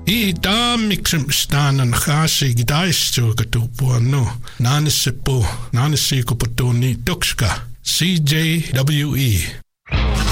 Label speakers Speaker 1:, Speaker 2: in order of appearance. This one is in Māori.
Speaker 1: I miksum stanan khasi gidaistuakatupuannu nanisippu nanisiikuputuni tukska CJWE